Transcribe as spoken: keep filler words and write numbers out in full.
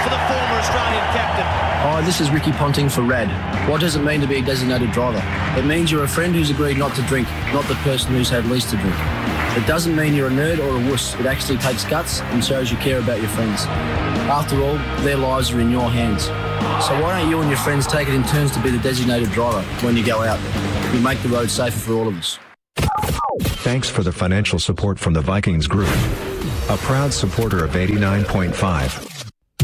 for the former Australian captain. Hi, this is Ricky Ponting for RAD. What does it mean to be a designated driver? It means you're a friend who's agreed not to drink, not the person who's had least to drink. It doesn't mean you're a nerd or a wuss. It actually takes guts and shows you care about your friends. After all, their lives are in your hands. So why don't you and your friends take it in turns to be the designated driver when you go out? You make the road safer for all of us. Thanks for the financial support from the Vikings Group, a proud supporter of eighty-nine point five.